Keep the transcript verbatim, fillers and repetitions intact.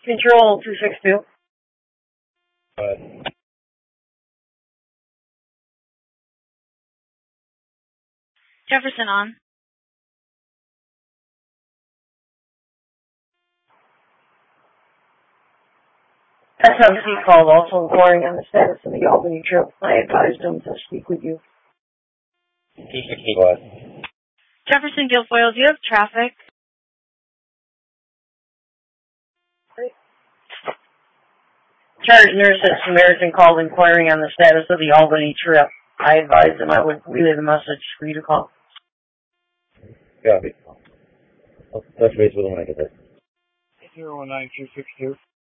Control two six two. Uh, Jefferson on. S M C called, also inquiring on the status of the Albany trip. I advised him to speak with you. two sixty what? Jefferson Guilfoyle, do you have traffic? Charge nurse at Samaritan called inquiring on the status of the Albany trip. I advised him I would relay the message for you to call. Copy. I'll touch base with him when I get there. zero one nine two six two.